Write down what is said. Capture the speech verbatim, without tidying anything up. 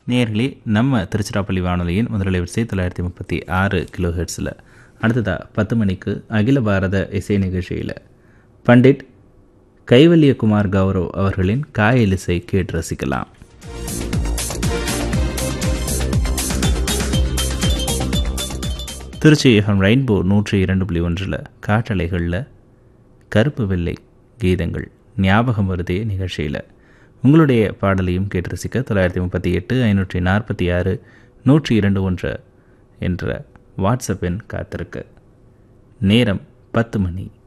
நேயர்களே, நம்ம திருச்சிராப்பள்ளி வானொலியின் முதல் வரிசை தொள்ளாயிரத்தி முப்பத்தி ஆறு கிலோ ஹெர்ட்ஸில் அடுத்ததாக பத்து மணிக்கு அகில பாரத இசை நிகழ்ச்சியில் பண்டிட் கைவல்யகுமார் கௌரவ் அவர்களின் காயலிசை கேட்டு ரசிக்கலாம். திருச்சி எஃப்எம் ரெயின்போ நூற்றி இரண்டு புள்ளி ஒன்றில் காற்றலைகளில் கருப்பு வெள்ளை கீதங்கள் ஞாபகம் வருதே நிகழ்ச்சியில் உங்களுடைய பாடலையும் கேட்டு ரசிக்க தொள்ளாயிரத்தி முப்பத்தி எட்டு ஐநூற்றி நாற்பத்தி ஆறு நூற்றி இரண்டு ஒன்று என்ற வாட்ஸ்அப் எண் காத்திருக்கு. நேரம் பத்து மணி.